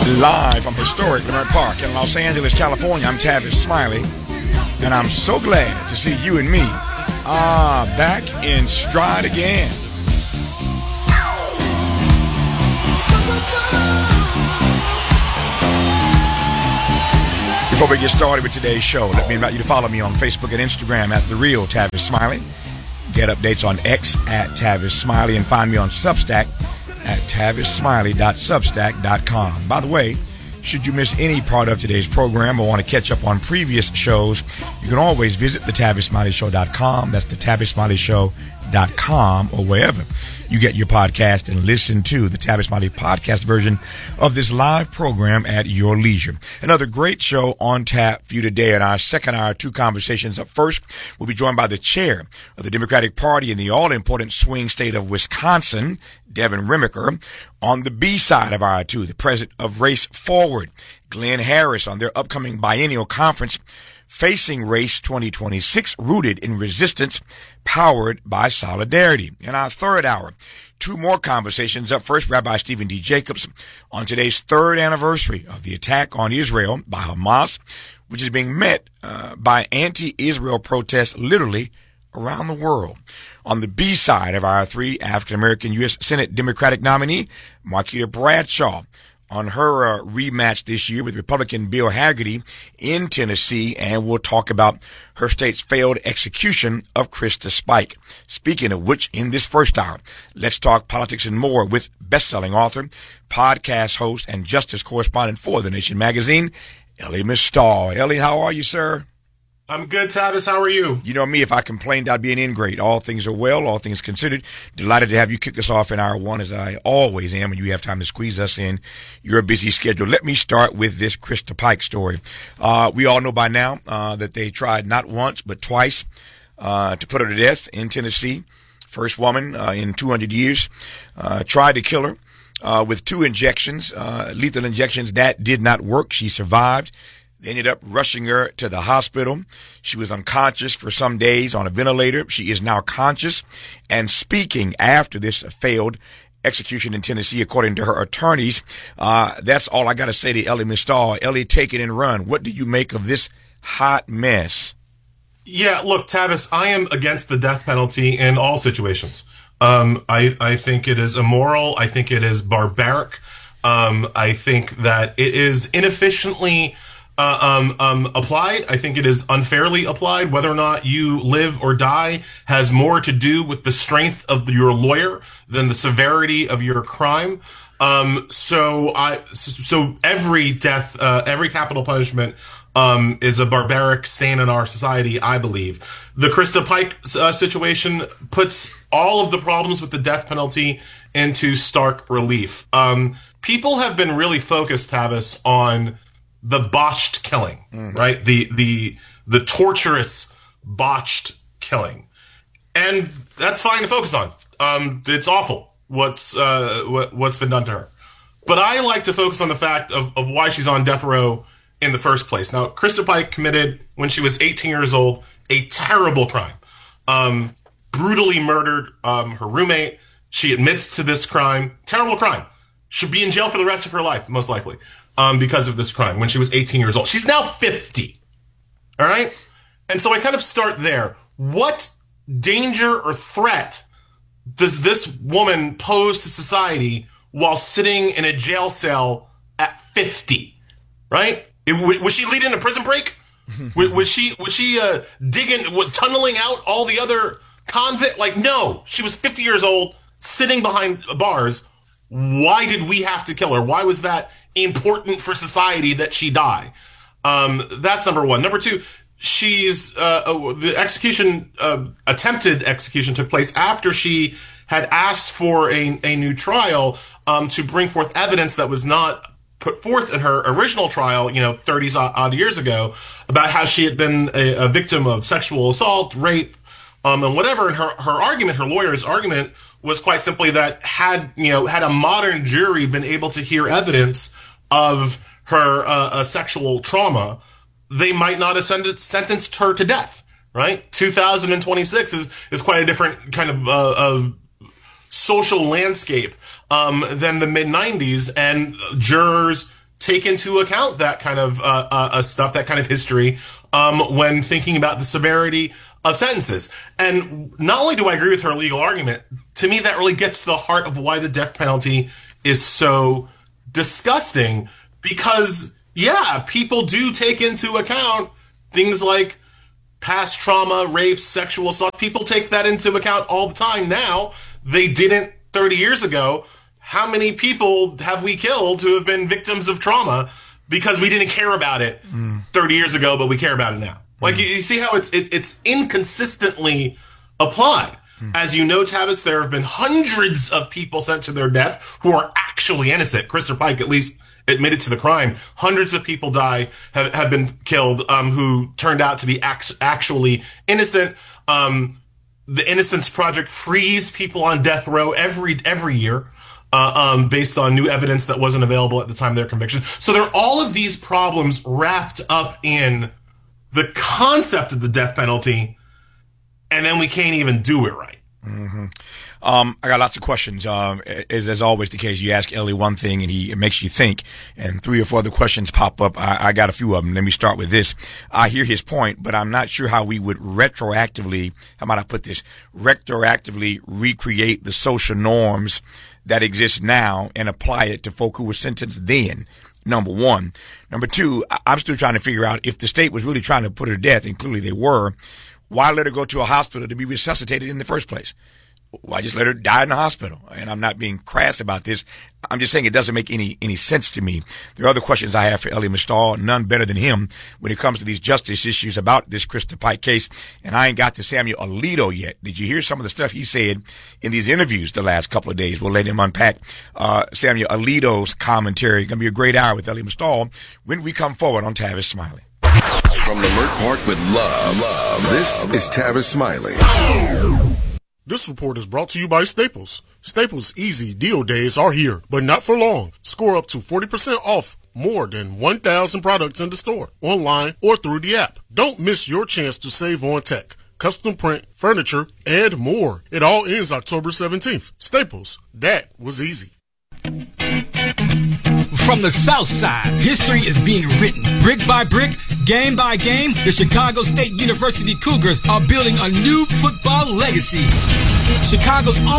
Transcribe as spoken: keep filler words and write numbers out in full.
Live from historic Leimert Park in Los Angeles, California, I'm Tavis Smiley, and I'm so glad to see you and me ah back in stride again. Before we get started with today's show, let me invite you to follow me on Facebook and Instagram at The Real Tavis Smiley. Get updates on X at Tavis Smiley, and find me on Substack at tavis smiley dot substack dot com. By the way, should you miss any part of today's program or want to catch up on previous shows, you can always visit the tavis smiley show dot com. That's the tavis smiley show dot com, or wherever you get your podcast, and listen to the Tavis Smiley podcast version of this live program at your leisure. Another great show on tap for you today. In our second hour, two conversations. Up first, we'll be joined by the chair of the Democratic Party in the all-important swing state of Wisconsin, Devin Remiker. On the B side of our two, the president of Race Forward, Glenn Harris, on their upcoming biennial conference, Facing Race twenty twenty-six, Rooted in Resistance, Powered by Solidarity. In our third hour, two more conversations. Up first, Rabbi Stephen D. Jacobs on today's third anniversary of the attack on Israel by Hamas, which is being met uh, by anti-Israel protests literally around the world. On the B side of our three, African-American U S Senate Democratic nominee, Marquita Bradshaw, on her uh, rematch this year with Republican Bill Hagerty in Tennessee, and we'll talk about her state's failed execution of Krista Spike. Speaking of which, in this first hour, let's talk politics and more with best-selling author, podcast host, and justice correspondent for The Nation magazine, Elie Mystal. Elie, how are you, sir? I'm good, Tavis. How are you? You know me, if I complained, I'd be an ingrate. All things are well, all things considered. Delighted to have you kick us off in hour one, as I always am, when you have time to squeeze us in your busy schedule. Let me start with this Krista Pike story. Uh, we all know by now uh, that they tried not once, but twice uh, to put her to death in Tennessee. First woman uh, in two hundred years uh, tried to kill her uh, with two injections, uh, lethal injections. That did not work. She survived. They ended up rushing her to the hospital. She was unconscious for some days on a ventilator. She is now conscious and speaking after this failed execution in Tennessee, according to her attorneys. Uh, that's all I got to say to Elie Mystal. Elie, take it and run. What do you make of this hot mess? Yeah, look, Tavis, I am against the death penalty in all situations. Um, I, I think it is immoral. I think it is barbaric. Um, I think that it is inefficiently Uh, um, um, applied. I think it is unfairly applied. Whether or not you live or die has more to do with the strength of your lawyer than the severity of your crime. Um, so I, so every death, uh, every capital punishment, um, is a barbaric stain in our society, I believe. The Krista Pike uh, situation puts all of the problems with the death penalty into stark relief. Um, people have been really focused, Tavis, on the botched killing, mm. right? The, the, the torturous botched killing. And that's fine to focus on. Um, it's awful what's, uh, what, what's been done to her. But I like to focus on the fact of, of why she's on death row in the first place. Now, Krista Pike committed, when she was eighteen years old, a terrible crime. Um, brutally murdered, um, her roommate. She admits to this crime. Terrible crime. Should be in jail for the rest of her life, most likely. Um, because of this crime, when she was eighteen years old. She's now fifty. All right? And so I kind of start there. What danger or threat does this woman pose to society while sitting in a jail cell at fifty? Right? It, was she leading a prison break? was, was she was she uh, digging, was, tunneling out all the other convict? Like, no. She was fifty years old, sitting behind bars. Why did we have to kill her? Why was that important for society that she die? Um, that's number one. Number two, she's uh, uh, the execution, uh, attempted execution took place after she had asked for a, a new trial um, to bring forth evidence that was not put forth in her original trial, you know, thirty odd years ago, about how she had been a, a victim of sexual assault, rape, um, and whatever. And her, her argument, her lawyer's argument, was quite simply that had, you know, had a modern jury been able to hear evidence of her uh, uh, sexual trauma, they might not have sent- sentenced her to death, right? two thousand twenty-six is, is quite a different kind of, uh, of social landscape um, than the mid nineties, and jurors take into account that kind of uh, uh, stuff, that kind of history, um, when thinking about the severity of sentences. And not only do I agree with her legal argument, to me that really gets to the heart of why the death penalty is so disgusting. Because, yeah, people do take into account things like past trauma, rapes, sexual assault. People take that into account all the time now. They didn't thirty years ago. How many people have we killed who have been victims of trauma because we didn't care about it mm. thirty years ago, but we care about it now? Mm. Like, you, you see how it's it, it's inconsistently applied. Mm. As you know, Tavis, there have been hundreds of people sent to their death who are actually innocent. Christopher Pike, at least, admitted to the crime. Hundreds of people die, have, have been killed, um, who turned out to be act- actually innocent. Um, the Innocence Project frees people on death row every every year, uh, um, based on new evidence that wasn't available at the time of their conviction. So there are all of these problems wrapped up in the concept of the death penalty, and then we can't even do it right. Mm-hmm. Um, I got lots of questions. Um, as, as always the case, you ask Ellie one thing and he it makes you think, and three or four other questions pop up. I, I got a few of them. Let me start with this. I hear his point, but I'm not sure how we would retroactively, how might I put this, retroactively recreate the social norms that exist now and apply it to folk who were sentenced then. Number one. Number two, I'm still trying to figure out if the state was really trying to put her to death, and clearly they were, why let her go to a hospital to be resuscitated in the first place? Why just let her die in the hospital? And I'm not being crass about this. I'm just saying it doesn't make any any sense to me. There are other questions I have for Elie Mystal, none better than him when it comes to these justice issues about this Christopher Pike case. And I ain't got to Samuel Alito yet. Did you hear some of the stuff he said in these interviews the last couple of days? We'll let him unpack uh Samuel Alito's commentary. It's going to be a great hour with Elie Mystal when we come forward on Tavis Smiley. From Leimert Park with love, love, this is Tavis Smiley. This report is brought to you by Staples. Staples Easy Deal Days are here, but not for long. Score up to forty percent off more than one thousand products in the store, online, or through the app. Don't miss your chance to save on tech, custom print, furniture, and more. It all ends October seventeenth. Staples, that was easy. From the South Side, history is being written. Brick by brick, game by game, the Chicago State University Cougars are building a new football legacy. Chicago's own